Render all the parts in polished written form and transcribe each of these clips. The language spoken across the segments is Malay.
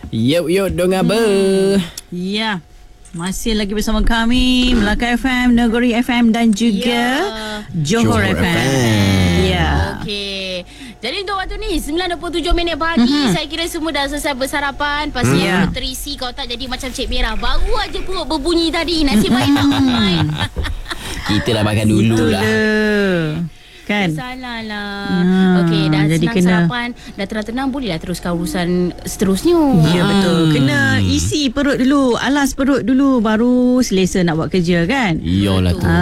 Yuk dong apa? Ya. Masih lagi bersama kami Melaka FM, Negeri FM dan juga Johor FM. Ya. Okey. Jadi untuk waktu ni 9.27 minit pagi, saya kira semua dah selesai bersarapan. Pasti terisi, kalau tak jadi macam Cik Merah. Baru aja perut berbunyi tadi. Nasib baik tak makan. Kita dah makan dulu lah. Kan? Salah lah. Okey, dah jadi senang kena sarapan, dah tenang-tenang, bolehlah teruskan urusan seterusnya. Ya betul. Kena isi perut dulu, alas perut dulu, baru selesa nak buat kerja kan? Iyalah tu.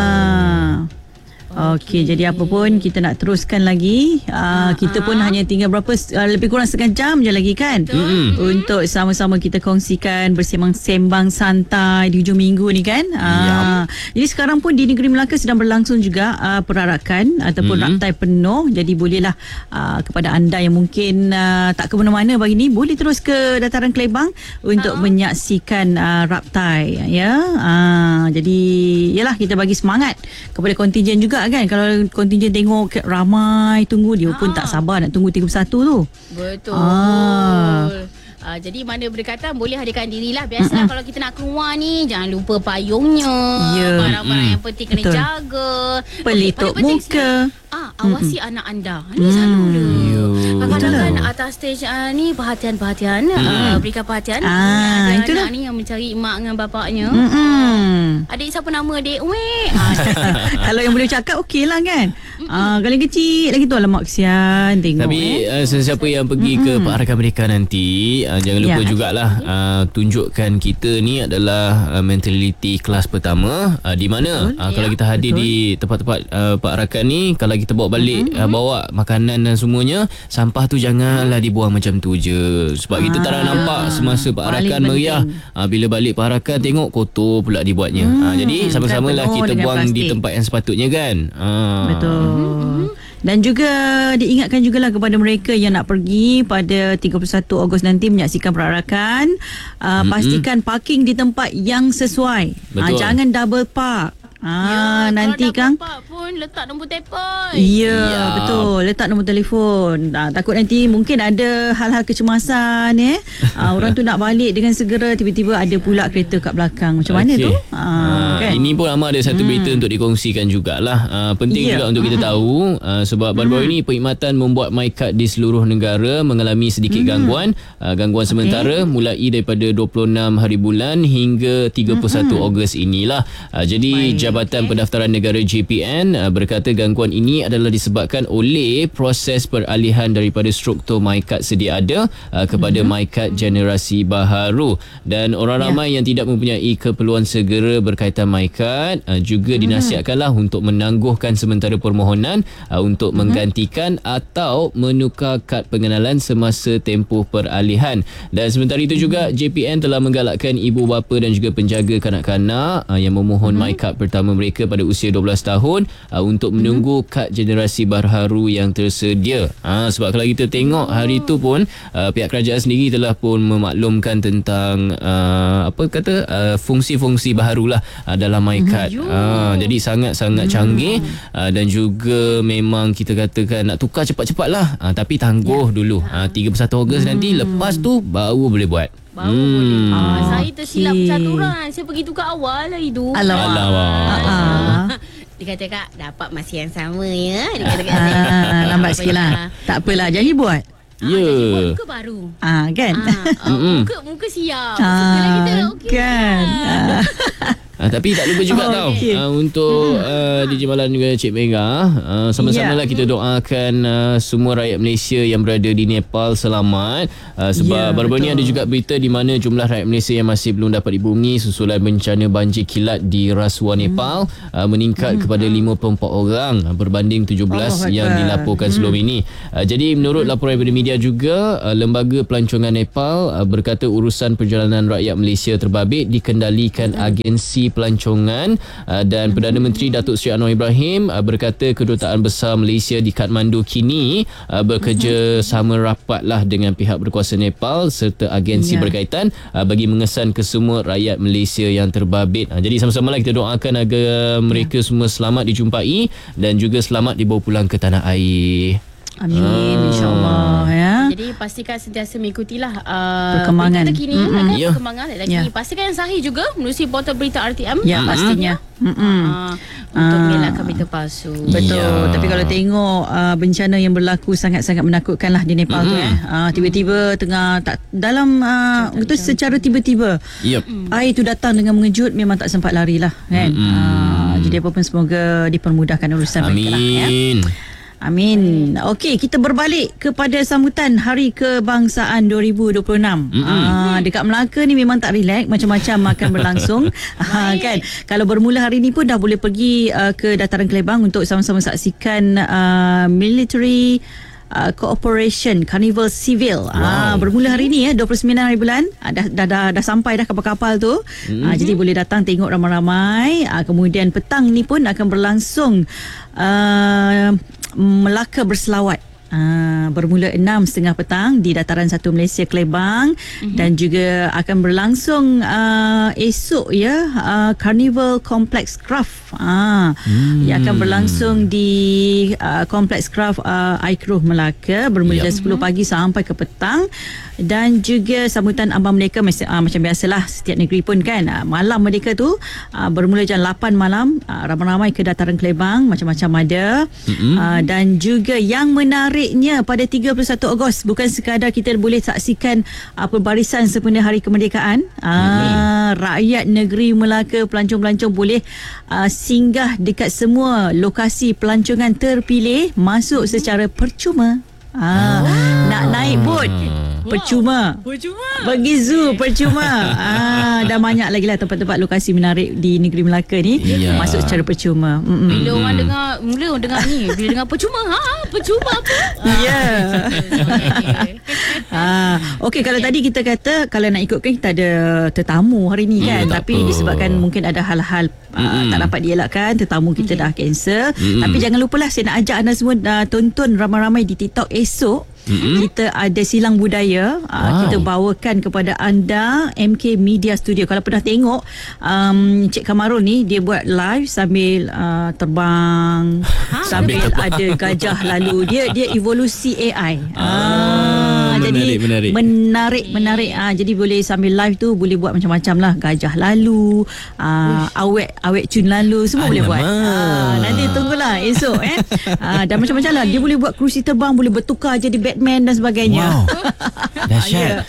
Okey, jadi apa pun kita nak teruskan lagi. Kita pun hanya tinggal lebih kurang setengah jam je lagi kan? Untuk sama-sama kita kongsikan bersembang-sembang santai di hujung minggu ni kan? Jadi sekarang pun di Negeri Melaka sedang berlangsung juga perarakan ataupun raptai penuh. Jadi bolehlah kepada anda yang mungkin tak ke mana-mana pagi ni, boleh terus ke dataran Kelebang untuk menyaksikan raptai ya. Jadi yalah, kita bagi semangat kepada kontingen juga kan. Kalau kontingen tengok ramai tunggu, dia pun tak sabar nak tunggu 31 tu. Betul. Jadi mana berdekatan boleh hadirkan dirilah. Biasalah kalau kita nak keluar ni, jangan lupa payungnya, barang-barang yang penting kena jaga, pelitup muka, awasi anak anda. Ni selalu kadang-kadang atas stage ni perhatian-perhatian, berikan perhatian. Anak ni yang mencari mak dengan bapaknya. Adik siapa nama adik? Kalau yang boleh cakap okey lah kan. Kalau yang kecil lagi tu, alamak kesian tengok. Tapi sesiapa yang pergi ke perarakan mereka nanti, jangan lupa jugalah tunjukkan kita ni adalah mentaliti kelas pertama, di mana kalau kita hadir di tempat-tempat perarakan ni, kalau kita bawa balik bawa makanan dan semuanya, sampah tu janganlah dibuang macam tu je. Sebab kita tak nak nampak semasa perarakan meriah, bila balik perarakan tengok kotor pula dibuatnya. Jadi sama-samalah kita buang di tempat yang sepatutnya kan. Betul. Dan juga diingatkan jugalah kepada mereka yang nak pergi pada 31 Ogos nanti menyaksikan perarakan, pastikan parking di tempat yang sesuai. Jangan double park. Nanti Kang pun letak nombor telefon. Betul, letak nombor telefon. Takut nanti mungkin ada hal-hal kecemasan orang tu nak balik dengan segera, tiba-tiba ada pula kereta kat belakang. Macam mana tu? Kan? Ini pun amat ada satu berita untuk dikongsikan jugalah. Penting juga untuk kita tahu, sebab baru-baru ini perkhidmatan membuat MyKad di seluruh negara mengalami sedikit gangguan sementara mulai daripada 26 hari bulan hingga 31 Ogos inilah. Jadi Jabatan Pendaftaran Negara JPN berkata gangguan ini adalah disebabkan oleh proses peralihan daripada struktur MyKad sedia ada kepada MyKad generasi baharu, dan orang ramai yang tidak mempunyai keperluan segera berkaitan MyKad juga dinasihatkanlah untuk menangguhkan sementara permohonan untuk menggantikan atau menukar kad pengenalan semasa tempoh peralihan. Dan sementara itu juga JPN telah menggalakkan ibu bapa dan juga penjaga kanak-kanak yang memohon MyKad pertama mereka pada usia 12 tahun untuk menunggu kad generasi baharu yang tersedia. Sebab kalau kita tengok hari itu pun pihak kerajaan sendiri telah pun memaklumkan tentang fungsi-fungsi baharulah dalam MyKad. Jadi sangat-sangat canggih, dan juga memang kita katakan nak tukar cepat-cepatlah, tapi tangguh dulu 31 Ogos nanti, lepas tu baru boleh buat. Saya tersilap percaturan. Saya pergi tukar awal lah itu. Alamak. Dia kata, Kak, dapat masih yang sama ya. Dia kata, lambat sikit lah. Tak apalah, jangan buat. Muka baru. Kan? Muka siap. Sekolah kita okey. Kan? Tapi tak lupa juga untuk DJ Malan juga Cik Mega, sama-samalah kita doakan semua rakyat Malaysia yang berada di Nepal selamat, sebab baru-baru ni ada juga berita di mana jumlah rakyat Malaysia yang masih belum dapat dibumi susulan bencana banjir kilat di Rasuah Nepal meningkat kepada 54 orang berbanding 17 yang dilaporkan sebelum ini. Jadi menurut laporan daripada media juga, Lembaga Pelancongan Nepal berkata urusan perjalanan rakyat Malaysia terbabit dikendalikan agensi pelancongan, dan Perdana Menteri Datuk Seri Anwar Ibrahim berkata Kedutaan Besar Malaysia di Kathmandu kini bekerjasama rapatlah dengan pihak berkuasa Nepal serta agensi berkaitan bagi mengesan ke semua rakyat Malaysia yang terbabit. Jadi sama-samalah kita doakan agar mereka semua selamat dijumpai dan juga selamat dibawa pulang ke tanah air. Amin, insyaAllah ya. Jadi pastikan sentiasa mengikutilah perkembangan. berita terkini kan, Ya. perkembangan lagi. Pastikan yang sahih juga menerusi portal berita RTM. Ya, pastinya. Untuk mengelakkan berita palsu. Betul. Ya. Tapi kalau tengok bencana yang berlaku sangat-sangat menakutkan lah di Nepal tu tiba-tiba tengah dalam itu secara tiba-tiba Yep. air tu datang dengan mengejut, memang tak sempat lari lah kan. Jadi apa pun semoga dipermudahkan urusan mereka lah ya. Amin. Amin. Okey, kita berbalik kepada sambutan Hari Kebangsaan 2026. Dekat Melaka ni memang tak relax, macam-macam akan berlangsung. Kan. Kalau bermula hari ni pun dah boleh pergi ke Dataran Kelebang untuk sama-sama saksikan military Cooperation Carnival Civil. Bermula hari ni 29 hari bulan. Dah sampai dah kapal-kapal tu. Jadi boleh datang tengok ramai-ramai. Kemudian petang ni pun akan berlangsung Melaka Berselawat. Bermula 6.30 petang di Dataran 1 Malaysia Kelebang. Dan juga akan berlangsung esok Carnival Complex Craft yang akan berlangsung di Complex Craft Aikruh Melaka bermula jam 10 pagi sampai ke petang. Dan juga sambutan Abang Merdeka macam biasalah setiap negeri pun kan, malam Merdeka tu bermula jam 8 malam, ramai-ramai ke Dataran Kelebang, macam-macam ada. Dan juga yang menariknya pada 31 Ogos bukan sekadar kita boleh saksikan perbarisan sempena Hari Kemerdekaan, rakyat negeri Melaka, pelancong-pelancong boleh singgah dekat semua lokasi pelancongan terpilih, masuk secara percuma. Nak naik bot percuma. Pergi zoo percuma. Dah banyak lagi lah tempat-tempat lokasi menarik di negeri Melaka ni, masuk secara percuma. Bila orang dengar, mula orang dengar ni, bila dengar percuma, percuma apa? Ya. Okey, kalau tadi kita kata kalau nak ikutkan kita ada tetamu hari ni kan, tapi disebabkan mungkin ada hal-hal tak dapat dielakkan, tetamu kita dah cancel. Tapi jangan lupalah, saya nak ajak anda semua tonton ramai-ramai di TikTok esok. Kita ada silang budaya. Kita bawakan kepada anda MK Media Studio. Kalau pernah tengok Cik Kamarul ni, dia buat live sambil terbang, sambil ada gajah lalu. Dia evolusi AI. Menarik. Jadi boleh sambil live tu boleh buat macam-macam lah. Gajah lalu, awet cun lalu, semua boleh buat. Nanti tunggulah esok dan macam-macam lah. Dia boleh buat kerusi terbang, boleh bertukar jadi Batman dan sebagainya. Dahsyat.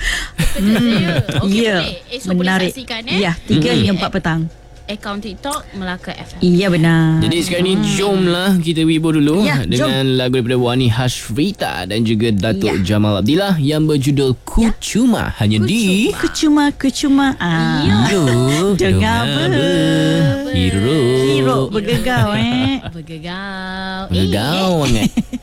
Esok menarik. boleh saksikan 3 hingga 4 petang. Akaun TikTok Melaka FM. Iya, benar. Jadi sekarang ni jomlah kita wibur dulu dengan jom. lagu daripada Wani Hashfrita dan juga Datuk Jamal Abdillah yang berjudul Kucuma, hanya di Kucuma. Dengar Hero bergegau Bergegau. Bergegau sangat.